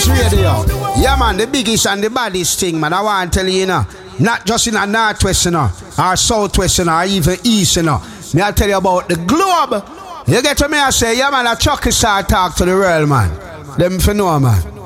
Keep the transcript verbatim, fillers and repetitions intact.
Radio. Yeah, man, the biggest and the baddest thing, man. I want to tell you, you know, not just in a northwest, you know, or southwest, you know, or even east, you know. Me I tell you about the globe. You get to me, I say, yeah, man, a Chucky star talk to the world, man. Them for know, man.